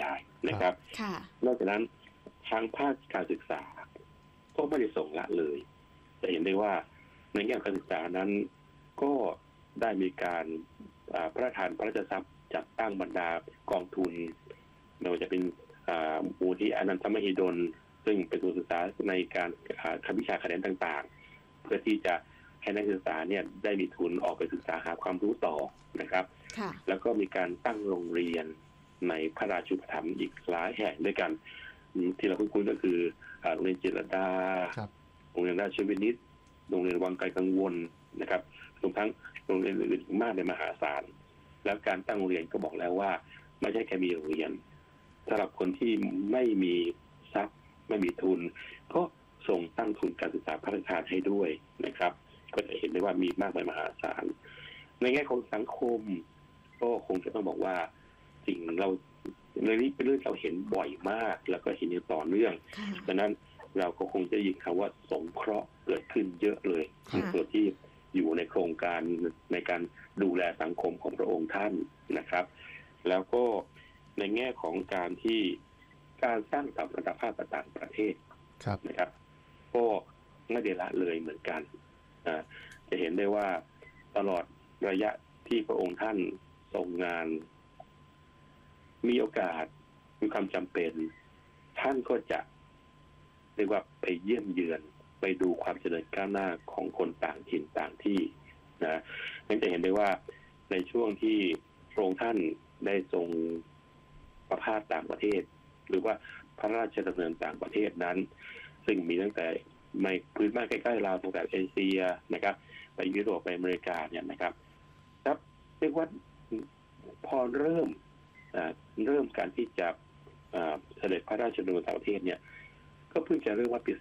ายนะครับนอกจากนั้นทางภาคการศึกษาก็ไม่ได้ส่งละเลยจะเห็นได้ว่าในแง่การศึกษานั้นก็ได้มีการพระราชทานพระราชทรัพย์จัดตั้งบรรดากองทุนไม่ว่าจะเป็นมูลที่อนันทมหิดลซึ่งเป็นทุนศึกษาในการคำวิชาคะแนนต่างๆเพื่อที่จะให้นักศึกษาเนี่ยได้มีทุนออกไปศึกษาหาความรู้ต่อนะครับแล้วก็มีการตั้งโรงเรียนในพระราชูปถัมภ์อีกหลายแห่งด้วยกันที่เราคุ้นๆก็คือโรงเรียนจิตรลดาโรงเรียนราชวินิตโรงเรียนวังไกลกังวลนะครับรวมทั้งโรงเรียนอื่นๆมากในมหาศาลแล้วการตั้งโรงเรียนก็บอกแล้วว่าไม่ใช่แค่มีโรงเรียนสำหรับคนที่ไม่มีทรัพย์ไม่มีทุนก็ส่งตั้งทุนการศึกษาพระราชทานให้ด้วยนะครับก็จะเห็นได้ว่ามีมากมายมหาศาลในแง่ของสังคมก็คงจะต้องบอกว่าสิ่งเราในนี้เป็นเรื่องเราเห็นบ่อยมากแล้วก็เห็นอย่างต่อเนื่องดังนั้นเราก็คงจะยินคำว่าสงเคราะห์เกิดขึ้นเยอะเลยส่วนที่อยู่ในโครงการในการดูแลสังคมของพระองค์ท่านนะครับแล้วก็ในแง่ของการที่การสร้างสมรรถภาพต่างประเทศนะครับก็ไม่ได้ละเลยเหมือนกันจะเห็นได้ว่าตลอดระยะที่พระองค์ท่านทรงงานมีโอกาสมีความจำเป็นท่านก็จะเรียกว่าไปเยี่ยมเยือนไปดูความเจริญก้าวหน้าของคนต่างถิ่นต่างที่นะนั่นจะเห็นได้ว่าในช่วงที่พระองค์ท่านได้ทรงประพาสต่างประเทศหรือว่าพระราชดำเนินต่างประเทศนั้นซึ่งมีตั้งแต่ในพื้นบ้านใกล้ๆเราตั้งแต่เอเชียนะครับไปยุโรปไปอเมริกาเนี่ยนะครับครับเรียกว่าพอเริ่มการที่จะเสด็จพระราชดำเนินต่างประเทศเนี่ยก็เพิ่งจะเริ่มว่าปี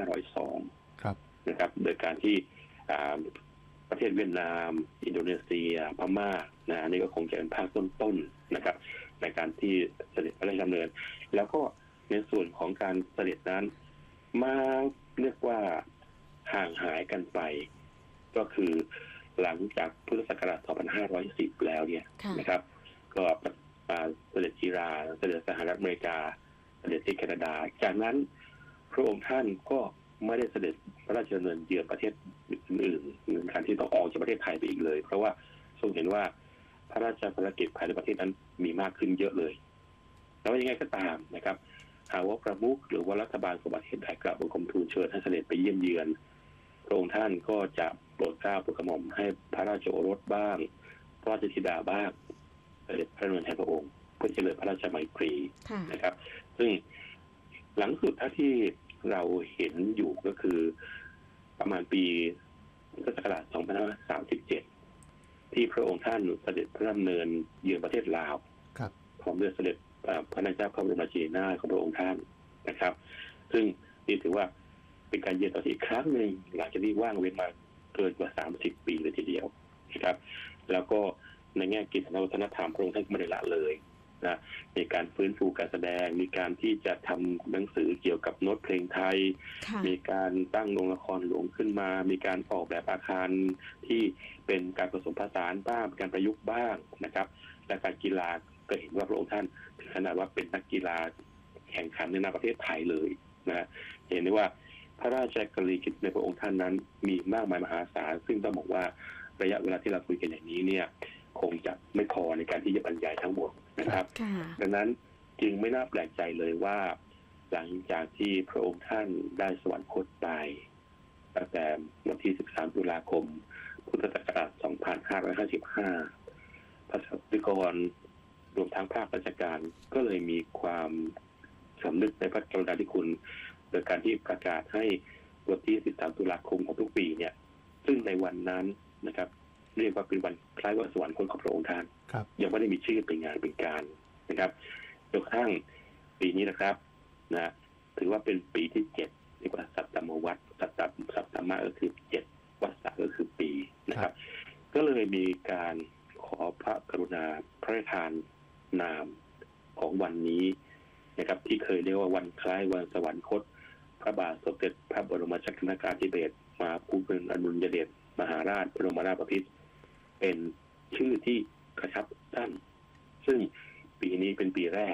2502 ครับนะครับโดยการที่ประเทศเวียดนามอินโดนีเซียพม่านี่ก็คงจะเป็นภาคต้นๆนะครับในการที่เสด็จพระราชดำเนินแล้วก็ในส่วนของการเสด็จนั้นมาเรียกว่าห่างหายกันไปก็คือหลังจากพุทธศักราช 2510 แล้วเนี่ยนะครับก็เสด็จอิหร่านเสด็จสหรัฐอเมริกาเสด็จที่แคนาดาจากนั้นพระองค์ท่านก็ไม่ได้เสด็จพระราชดำเนินเยือนประเทศอื่นๆในการที่ต้องออกจากประเทศไทยไปอีกเลยเพราะว่าทรงเห็นว่าพระราชภารกิจภายในประเทศนั้นมีมากขึ้นเยอะเลยแล้วยังไงก็ตามนะครับหากว่าประมุขหรือว่ารัฐบาลของประเทศใดกราบบังคมทูลเชิญให้เสด็จไปเยี่ยมเยือนพระองค์ท่านก็จะโปรดเกล้าโปรดกระหม่อมให้พระราชโอรสบ้างพระราชธิดาบ้างเสด็จพระดำเนินแทนพระองค์เพื่อเจริญพระราชไมตรีนะครับซึ่งหลังสุดที่เราเห็นอยู่ก็คือประมาณปีพุทธศักราช 2537 ที่พระองค์ท่านเสด็จพระดำเนินเยือนประเทศลาวพร้อมด้วยเสด็จพระนางเจ้าพระบรมราชินีนาถของพระองค์ท่านนะครับซึ่งนี่ถือว่าเป็นการเยือนต่ออีกครั้งหนึ่งหลังจากที่ว่างเว้นมาเกินกว่า30 ปีเลยทีเดียวนะครับแล้วก็ในแง่กิจวัฒนธรรมพระองค์ท่านไม่ได้ละเลยนะในการฟื้นฟูการแสดงมีการที่จะทำหนังสือเกี่ยวกับโน้ตเพลงไทยมีการตั้งโรงละครหลวงขึ้นมามีการออกแบบอาคารที่เป็นการผสมผสานบ้างการประยุกต์บ้างนะครับและการกีฬาก็เห็นว่าพระองค์ท่านถึงขนาดว่าเป็นนักกีฬาแข่งขันในนาประเทศไทยเลยนะเห็นได้ว่าพระราชกรณียกิจในพระองค์ท่านนั้นมีมากมายมหาศาลซึ่งต้องบอกว่าระยะเวลาที่เราคุยกันอย่างนี้เนี่ยคงจะไม่พอในการที่จะบรรยายทั้งหมดนะครับดังนั้นจึงไม่น่าแปลกใจเลยว่าหลังจากที่พระองค์ท่านได้สวรรคตไปตั้งแต่วันที่ 13 ตุลาคม พุทธศักราช 2555 ประชาชนรวมทั้งภาคราชการก็เลยมีความสำนึกในพระกรุณาธิคุณโดยการที่ประกาศให้วันที่ 13 ตุลาคมของทุกปีเนี่ยซึ่งในวันนั้นนะครับเรียกว่าเป็นวันคล้ายวันสวรรคตของพระองค์ท่านยังไม่ได้มีชื่อเป็นงานเป็นการนะครับจนกระทั่งปีนี้นะครับนะถือว่าเป็นปีที่7เรียกว่าสัตตมวัฏสัตตมะก็คือ7วัฏฏะก็คือปีนะครับก็เลยมีการขอพระกรุณาพระราชทานนามของวันนี้นะครับที่เคยเรียกว่าวันคล้ายวันสวรรคตพระบาทสมเด็จพระบรมชนกาธิเบศรมหาภูมิพลอดุลยเดชมหาราชบรมนาถบพิตรเป็นชื่อที่กระชับสั้นซึ่งปีนี้เป็นปีแรก